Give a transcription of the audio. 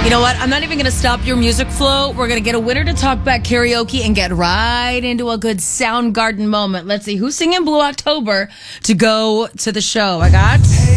You know what? I'm not even going to stop your music flow. We're going to get a winner to talk back karaoke and get right into a good Soundgarden moment. Let's see who's singing Blue October to go to the show. I got